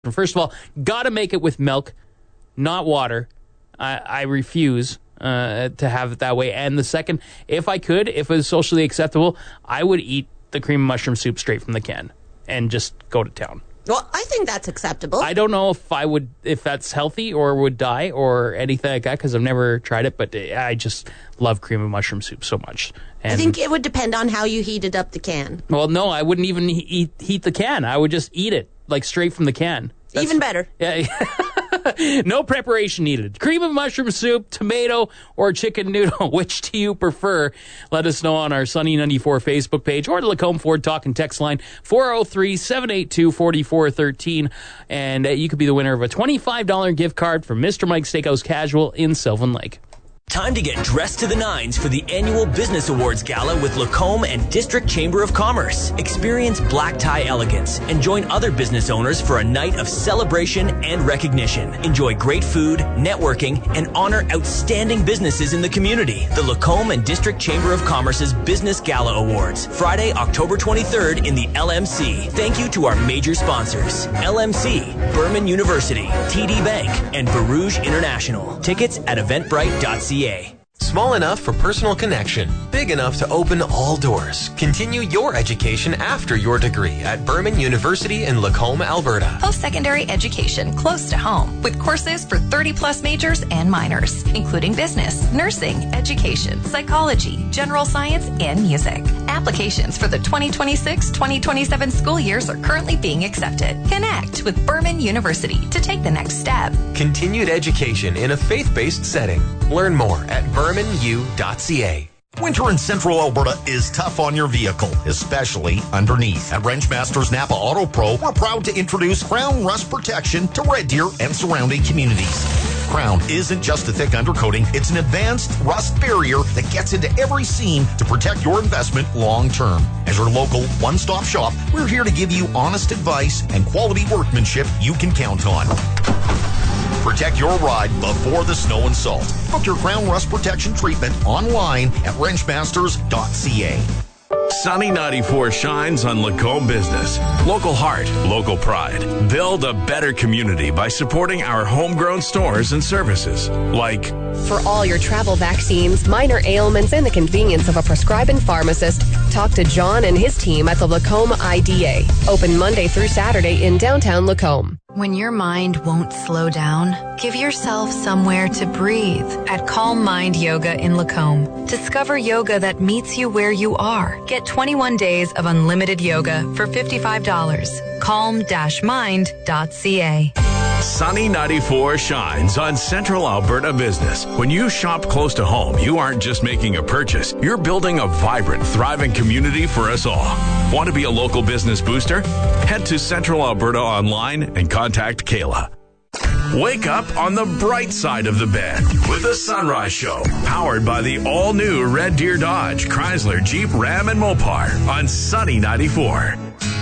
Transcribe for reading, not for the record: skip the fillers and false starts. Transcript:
First of all, got to make it with milk, not water. I refuse to have it that way. And the second, if it was socially acceptable, I would eat the cream of mushroom soup straight from the can and just go to town. Well, I think that's acceptable. I don't know if that's healthy or would die or anything like that, because I've never tried it, but I just love cream of mushroom soup so much. And I think it would depend on how you heated up the can. Well, no, I wouldn't even heat the can. I would just eat it, like straight from the can. Even better. Yeah. No preparation needed. Cream of mushroom soup, tomato, or chicken noodle. Which do you prefer? Let us know on our Sunny 94 Facebook page or the Lacombe Ford Talk and Text line 403-782-4413. And you could be the winner of a $25 gift card from Mr. Mike's Steakhouse Casual in Sylvan Lake. Time to get dressed to the nines for the annual Business Awards Gala with Lacombe and District Chamber of Commerce. Experience black tie elegance and join other business owners for a night of celebration and recognition. Enjoy great food, networking, and honor outstanding businesses in the community. The Lacombe and District Chamber of Commerce's Business Gala Awards, Friday, October 23rd in the LMC. Thank you to our major sponsors, LMC, Berman University, TD Bank, and Barouge International. Tickets at eventbrite.ca. Small enough for personal connection, big enough to open all doors. Continue your education after your degree at Berman University in Lacombe, Alberta. Post-secondary education close to home with courses for 30-plus majors and minors, including business, nursing, education, psychology, general science, and music. Applications for the 2026-2027 school years are currently being accepted. Connect with Berman University to take the next step. Continued education in a faith-based setting. Learn more at bermanu.ca. Winter in Central Alberta is tough on your vehicle, especially underneath. At Wrenchmasters Napa Auto Pro, we're proud to introduce Crown Rust Protection to Red Deer and surrounding communities. Crown isn't just a thick undercoating, it's an advanced rust barrier that gets into every seam to protect your investment long term. As your local one-stop shop, we're here to give you honest advice and quality workmanship you can count on. Protect your ride before the snow and salt. Book your Crown Rust Protection treatment online at wrenchmasters.ca. Sunny 94 shines on Lacombe business. Local heart, local pride. Build a better community by supporting our homegrown stores and services. Like, for all your travel vaccines, minor ailments, and the convenience of a prescribing pharmacist, talk to John and his team at the Lacombe IDA. Open Monday through Saturday in downtown Lacombe. When your mind won't slow down, give yourself somewhere to breathe at Calm Mind Yoga in Lacombe. Discover yoga that meets you where you are. Get 21 days of unlimited yoga for $55. Calm-mind.ca. Sunny 94 shines on Central Alberta business. When you shop close to home, you aren't just making a purchase. You're building a vibrant, thriving community for us all. Want to be a local business booster? Head to Central Alberta online and contact Kayla. Wake up on the bright side of the bed with the Sunrise Show, powered by the all-new Red Deer Dodge, Chrysler, Jeep, Ram, and Mopar on Sunny 94.